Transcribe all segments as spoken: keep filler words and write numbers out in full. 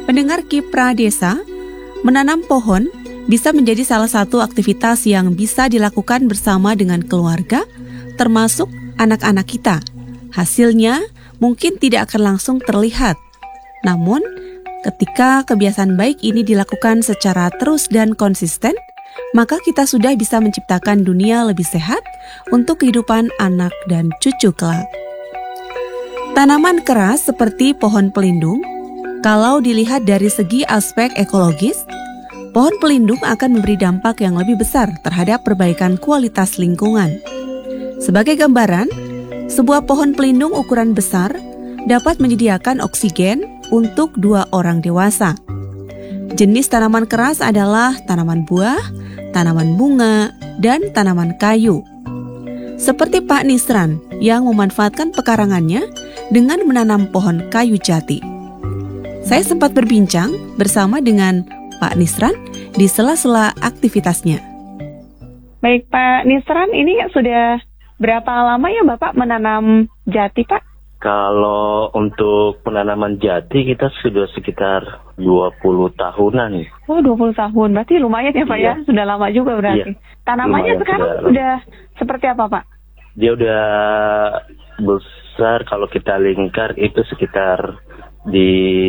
Pendengar Kipra Desa, menanam pohon bisa menjadi salah satu aktivitas yang bisa dilakukan bersama dengan keluarga, termasuk anak-anak kita. Hasilnya mungkin tidak akan langsung terlihat. Namun, ketika kebiasaan baik ini dilakukan secara terus dan konsisten, maka kita sudah bisa menciptakan dunia lebih sehat untuk kehidupan anak dan cucu kelak. Tanaman keras seperti pohon pelindung, kalau dilihat dari segi aspek ekologis, pohon pelindung akan memberi dampak yang lebih besar terhadap perbaikan kualitas lingkungan. Sebagai gambaran, sebuah pohon pelindung ukuran besar dapat menyediakan oksigen untuk dua orang dewasa. Jenis tanaman keras adalah tanaman buah, tanaman bunga, dan tanaman kayu. Seperti Pak Nisran yang memanfaatkan pekarangannya dengan menanam pohon kayu jati. Saya sempat berbincang bersama dengan Pak Nisran di sela-sela aktivitasnya. Baik Pak Nisran, ini sudah berapa lama ya Bapak menanam jati Pak? Kalau untuk penanaman jati kita sudah sekitar dua puluh tahunan. Oh, dua puluh tahun. Berarti lumayan ya Pak iya. ya? Sudah lama juga berarti. Iya. Tanamannya lumayan, sekarang sudah, sudah seperti apa Pak? Dia udah besar, kalau kita lingkar itu sekitar di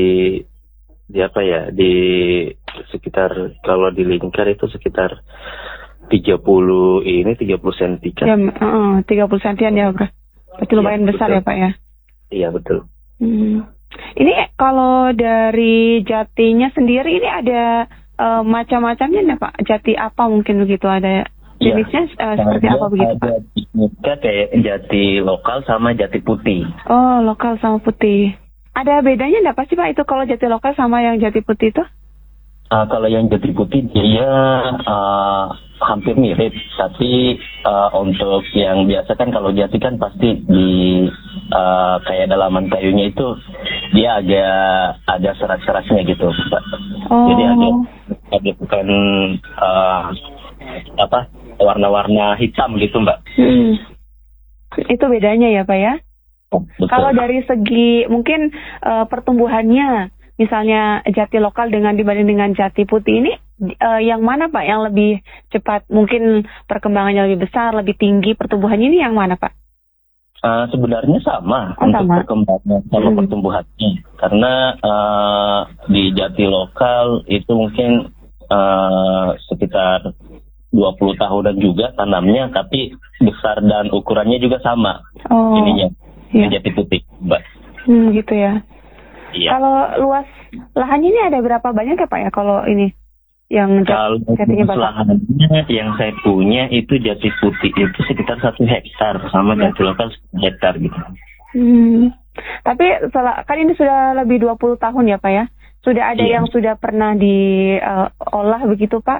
di apa ya? Di sekitar, kalau di lingkar itu sekitar tiga puluh ini tiga puluh senti kan. Ya, uh, tiga puluh sentian ya, Bro. Berarti lumayan ya, besar betul. ya Pak ya? Iya betul. Hmm. Ini kalau dari jatinya sendiri ini ada uh, macam-macamnya nih Pak? Jati apa mungkin begitu, ada jenisnya ya, uh, seperti apa begitu Pak? Ada kayak jati lokal sama jati putih. Oh, lokal sama putih. Ada bedanya nggak pasti Pak itu kalau jati lokal sama yang jati putih itu? Uh, kalau yang jati putih dia uh, hampir mirip, tapi uh, untuk yang biasa kan kalau jati kan pasti di uh, kayak dalaman kayunya itu dia agak ada serat-seratnya gitu, Pak. Oh. Jadi agak ada bukan uh, apa warna-warna hitam gitu, Mbak. Hmm. Itu bedanya ya Pak ya? Oh, kalau dari segi mungkin uh, pertumbuhannya, misalnya jati lokal dengan dibanding dengan jati putih ini, uh, yang mana Pak yang lebih cepat? Mungkin perkembangannya lebih besar, lebih tinggi pertumbuhannya, ini yang mana Pak? Uh, sebenarnya sama oh, untuk sama. perkembangan sama hmm. pertumbuhannya, karena uh, di jati lokal itu mungkin uh, sekitar dua puluh tahunan juga tanamnya, tapi besar dan ukurannya juga sama. Oh, ininya iya. Jati putih, Mbak. Hmm, gitu ya. Iya. Kalau luas lahannya ini ada berapa banyak ya Pak ya kalau ini yang kalau jatinya Bapak? Lahannya yang saya punya itu jati putih itu sekitar satu hektar, sama ya. Jati lokal satu hektar gitu. Hmm. Tapi setelah, kan ini sudah lebih dua puluh tahun ya Pak ya? Sudah ada iya. yang sudah pernah diolah uh, begitu Pak?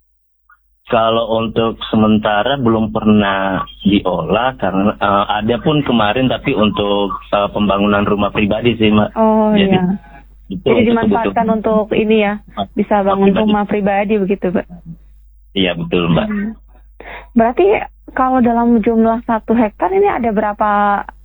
Kalau untuk sementara belum pernah diolah, karena uh, ada pun kemarin, tapi untuk uh, pembangunan rumah pribadi sih, Mbak. Oh Jadi, iya. Jadi dimanfaatkan untuk ini ya, bisa bangun pribadi. rumah pribadi begitu, Mbak. Iya betul, Mbak. Hmm. Berarti kalau dalam jumlah satu hektar ini ada berapa